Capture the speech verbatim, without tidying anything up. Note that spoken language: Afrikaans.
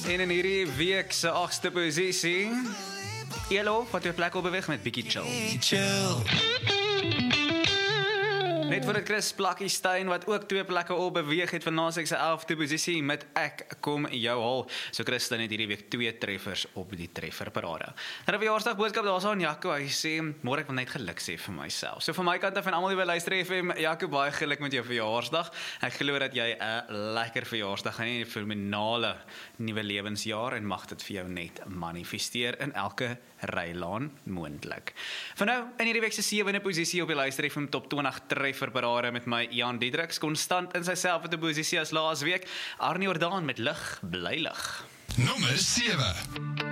En in hierdie week se agste posisie, Elo wat weer plek op beweeg met bietjie chill. Chill. Net voor dit Chris Plakkie Stein wat ook twee plekke op beweeg het van naasek se elfde posisie met Ek kom jou haal. So Christen het hierdie week twee treffers op die trefferparade. Nou die verjaarsdag boodskap daar's aan Jaco, hy sê môre ek wil net geluk sê vir myself. So van my kant af en almal die wil luister F M, Jaco baie geluk met jou verjaarsdag. Ek glo dat jy 'n lekker verjaarsdag gaan hê, 'n fenominale nuwe lewensjaar en mag dit vir jou net manifesteer in elke rylaan moontlik. Van nou in hierdie week se sewende posisie op die luister F M top twintig trefferparade met my Jan Diedriks, konstant in sy selfde posisie as laas week. Arnie Jordaan met lig, bly lig. Nommer sewe.